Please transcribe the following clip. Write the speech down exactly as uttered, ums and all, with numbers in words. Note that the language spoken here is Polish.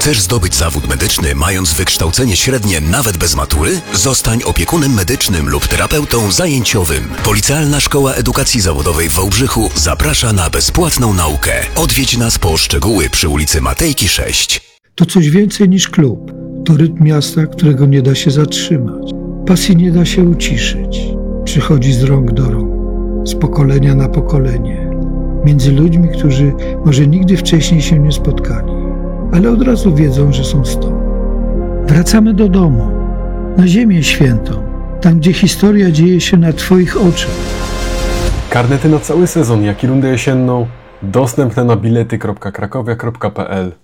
Chcesz zdobyć zawód medyczny, mając wykształcenie średnie nawet bez matury? Zostań opiekunem medycznym lub terapeutą zajęciowym. Policealna Szkoła Edukacji Zawodowej w Wałbrzychu zaprasza na bezpłatną naukę. Odwiedź nas po szczegóły przy ulicy Matejki sześć. To coś więcej niż klub. To rytm miasta, którego nie da się zatrzymać. Pasji nie da się uciszyć. Przychodzi z rąk do rąk, z pokolenia na pokolenie. Między ludźmi, którzy może nigdy wcześniej się nie spotkali, ale od razu wiedzą, że są stąd. Wracamy do domu, na Ziemię Świętą, tam gdzie historia dzieje się na Twoich oczach. Karnety na cały sezon, jak i rundę jesienną dostępne na bilety kropka krakowia kropka p l.